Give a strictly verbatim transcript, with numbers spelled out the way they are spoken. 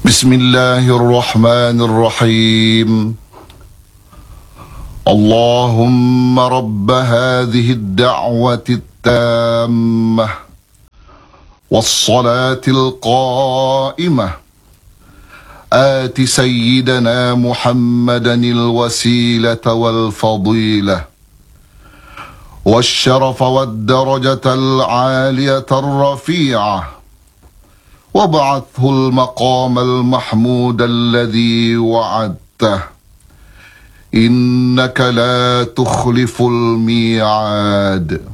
بسم الله الرحمن الرحيم. اللهم رب هذه الدعوة التامة والصلاة القائمة آت سيدنا محمدا الوسيلة والفضيلة والشرف والدرجة العالية الرفيعة، وابعثه المقام المحمود الذي وعدته، إنك لا تخلف الميعاد.